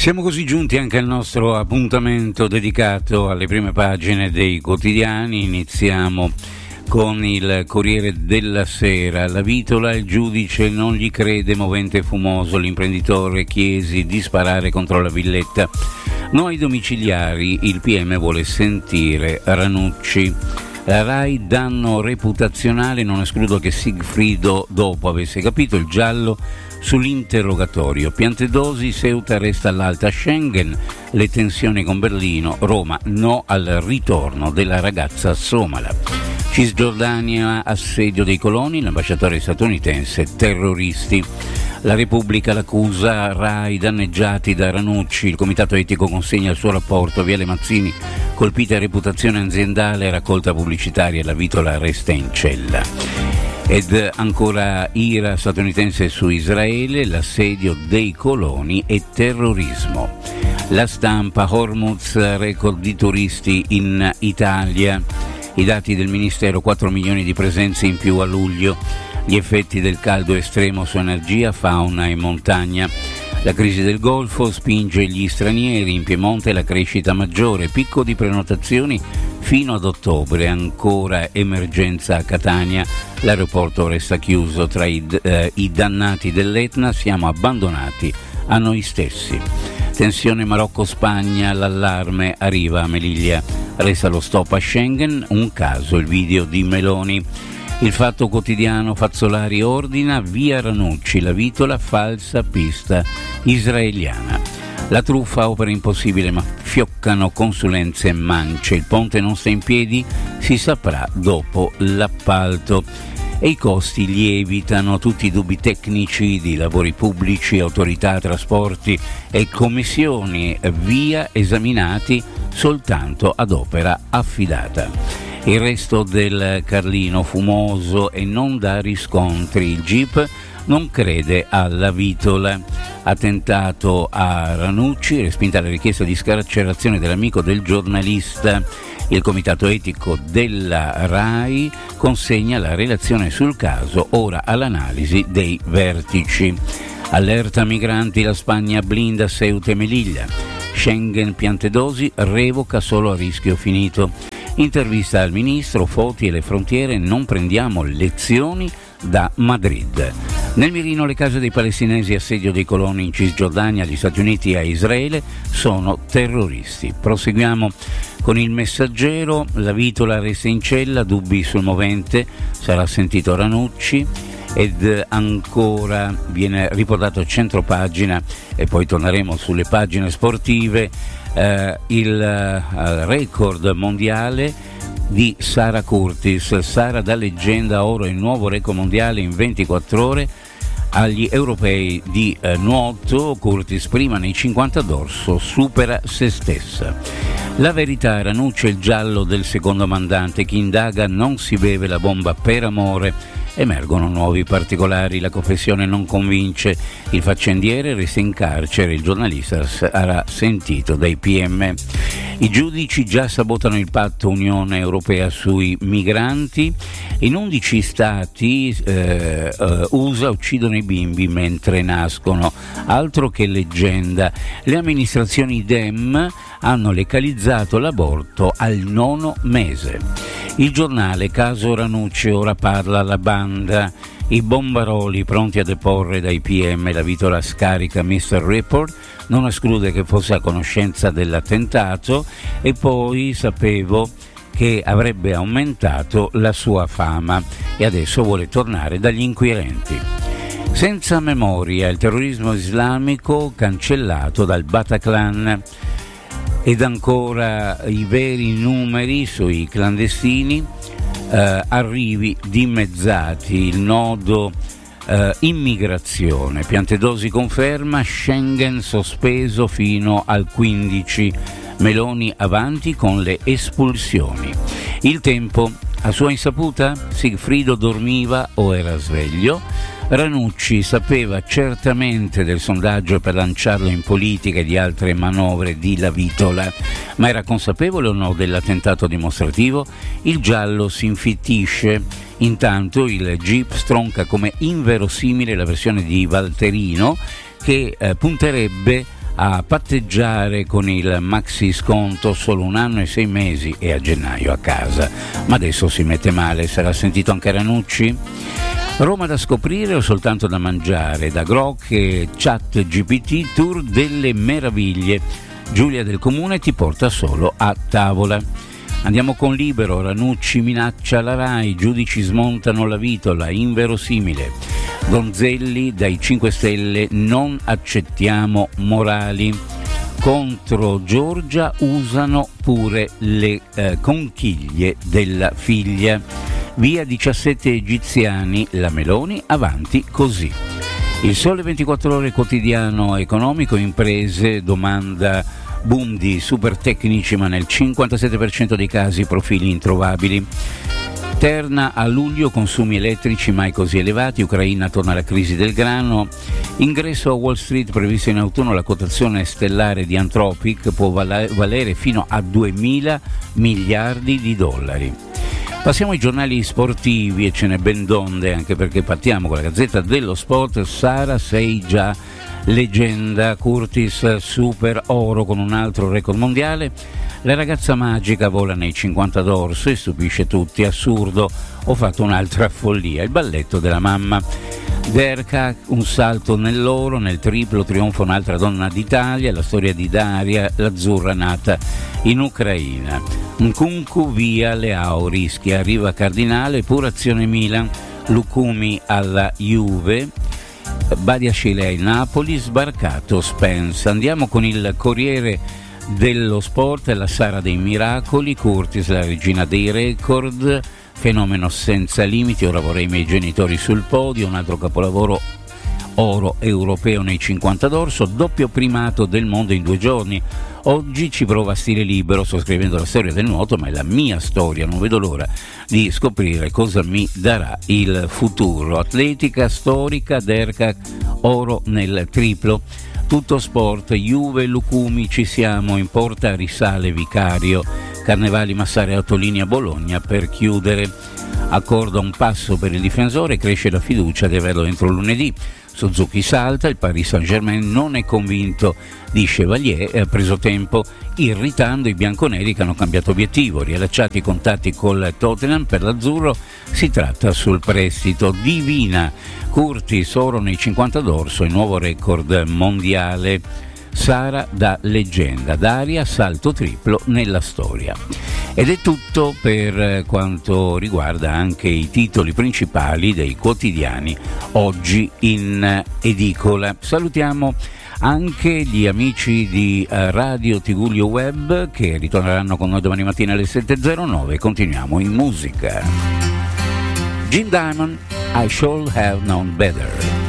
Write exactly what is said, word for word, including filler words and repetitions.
Siamo così giunti anche al nostro appuntamento dedicato alle prime pagine dei quotidiani. Iniziamo con il Corriere della Sera. La Vitola, il giudice non gli crede, movente fumoso, l'imprenditore Chiesi di sparare contro la villetta. No ai domiciliari, il P M vuole sentire Ranucci. La Rai danno reputazionale, non escludo che Sigfrido dopo avesse capito il giallo sull'interrogatorio. Piantedosi, Ceuta resta all'alta Schengen, le tensioni con Berlino, Roma no al ritorno della ragazza somala. Cisgiordania, assedio dei coloni, l'ambasciatore statunitense, terroristi. La Repubblica l'accusa, Rai danneggiati da Ranucci, il comitato etico consegna il suo rapporto, Viale Mazzini, colpita reputazione aziendale, raccolta pubblicitaria, la Vitola resta in cella. Ed ancora ira statunitense su Israele, l'assedio dei coloni e terrorismo. La Stampa, Hormuz, record di turisti in Italia. I dati del Ministero, quattro milioni di presenze in più a luglio. Gli effetti del caldo estremo su energia, fauna e montagna. La crisi del Golfo spinge gli stranieri, in Piemonte la crescita maggiore, picco di prenotazioni fino ad ottobre, ancora emergenza a Catania, l'aeroporto resta chiuso, tra i, eh, i dannati dell'Etna siamo abbandonati a noi stessi. Tensione Marocco-Spagna, l'allarme arriva a Melilla, resta lo stop a Schengen, un caso il video di Meloni. Il Fatto Quotidiano, Fazzolari ordina, via Ranucci, la Vitola, falsa pista israeliana. La truffa, opera impossibile, ma fioccano consulenze e mance. Il ponte non sta in piedi, si saprà dopo l'appalto. E i costi lievitano, tutti i dubbi tecnici di lavori pubblici, autorità, trasporti e commissioni via esaminati soltanto ad opera affidata. Il resto del Carlino, fumoso e non dà riscontri. Il G I P non crede alla Vitola. Attentato a Ranucci, respinta la richiesta di scarcerazione dell'amico del giornalista. Il comitato etico della Rai consegna la relazione sul caso, ora all'analisi dei vertici. Allerta migranti, la Spagna blinda Ceuta e Melilla. Schengen, Piantedosi, revoca solo a rischio finito. Intervista al ministro, Foti e le frontiere, non prendiamo lezioni da Madrid. Nel mirino le case dei palestinesi, assedio dei coloni in Cisgiordania, agli Stati Uniti e a Israele, sono terroristi. Proseguiamo con il Messaggero, la Vitola resta in cella, dubbi sul movente, sarà sentito Ranucci. Ed ancora viene riportato centropagina, e poi torneremo sulle pagine sportive, eh, il eh, record mondiale di Sara Curtis. Sara da leggenda, oro, il nuovo record mondiale in ventiquattro ore agli europei di eh, nuoto. Curtis prima nei cinquanta dorso, supera se stessa. La Verità, Ranucci, il giallo del secondo mandante, chi indaga non si beve la bomba per amore. Emergono nuovi particolari, la confessione non convince, il faccendiere resta in carcere, il giornalista sarà sentito dai P M. I giudici già sabotano il patto Unione Europea sui migranti, in undici stati eh, eh, U S A uccidono i bimbi mentre nascono, altro che leggenda. Le amministrazioni Dem hanno legalizzato l'aborto al nono mese. Il Giornale, caso Ranucci, ora parla la banda, i bombaroli pronti a deporre dai P M, la Vitola scarica mister Report, non esclude che fosse a conoscenza dell'attentato e poi sapevo che avrebbe aumentato la sua fama e adesso vuole tornare dagli inquirenti. Senza memoria, il terrorismo islamico cancellato dal Bataclan. Ed ancora i veri numeri sui clandestini, eh, arrivi dimezzati, il nodo eh, immigrazione. Piantedosi conferma, Schengen sospeso fino al quindici, Meloni avanti con le espulsioni. Il Tempo, a sua insaputa, Sigfrido dormiva o era sveglio. Ranucci sapeva certamente del sondaggio per lanciarlo in politica e di altre manovre di La Vitola, ma era consapevole o no dell'attentato dimostrativo? Il giallo si infittisce. Intanto il G I P stronca come inverosimile la versione di Valterino che eh, punterebbe a patteggiare con il maxi sconto solo un anno e sei mesi e a gennaio a casa. Ma adesso si mette male, sarà sentito anche Ranucci? Roma da scoprire o soltanto da mangiare? Da Grok e Chat G P T, tour delle meraviglie. Giulia del Comune ti porta solo a tavola. Andiamo con Libero, Ranucci minaccia la Rai, giudici smontano la vitola, inverosimile. Donzelli dai cinque Stelle, non accettiamo morali. Contro Giorgia usano pure le eh, conchiglie della figlia. Via diciassette egiziani, la Meloni avanti così. Il Sole ventiquattro Ore quotidiano economico, imprese, domanda boom di super tecnici ma nel cinquantasette per cento dei casi profili introvabili. Terna a luglio, consumi elettrici mai così elevati, Ucraina torna alla crisi del grano, ingresso a Wall Street previsto in autunno, la quotazione stellare di Anthropic può valere fino a duemila miliardi di dollari. Passiamo ai giornali sportivi e ce n'è ben donde, anche perché partiamo con la Gazzetta dello Sport. Sara, sei già leggenda, Curtis super oro con un altro record mondiale. La ragazza magica vola nei cinquanta d'orso e stupisce tutti, assurdo, ho fatto un'altra follia, il balletto della mamma. Derka, un salto nell'oro, nel triplo trionfa un'altra donna d'Italia, la storia di Daria, l'azzurra nata in Ucraina. Nkunku via Leao, rischia, arriva Cardinale, pura azione Milan, Lucumi alla Juve, Badiashile ai Napoli, sbarcato Spence. Andiamo con il Corriere dello Sport, la Sara dei miracoli, Curtis la regina dei record, fenomeno senza limiti, ora vorrei i miei genitori sul podio, un altro capolavoro, oro europeo nei cinquanta d'orso, doppio primato del mondo in due giorni. Oggi ci prova a stile libero, sto scrivendo la storia del nuoto, ma è la mia storia, non vedo l'ora di scoprire cosa mi darà il futuro. Atletica storica, Derka, oro nel triplo. Tutto sport, Juve, Lucumi, ci siamo, in porta risale Vicario, Carnevali, Massare, Autolinea, Bologna per chiudere. Accordo a un passo per il difensore, cresce la fiducia di averlo entro lunedì. Suzuki salta, il Paris Saint-Germain non è convinto di Chevalier e ha preso tempo, irritando i bianconeri che hanno cambiato obiettivo. Riallacciati i contatti col Tottenham, per l'azzurro si tratta sul prestito. Divina, Curtis oro nei cinquanta d'orso, il nuovo record mondiale. Sara da leggenda, Daria salto triplo nella storia. Ed è tutto per quanto riguarda anche i titoli principali dei quotidiani oggi in edicola. Salutiamo anche gli amici di Radio Tigullio Web che ritorneranno con noi domani mattina alle sette e zero nove. Continuiamo in musica. Jim Diamond, I Should Have Known Better.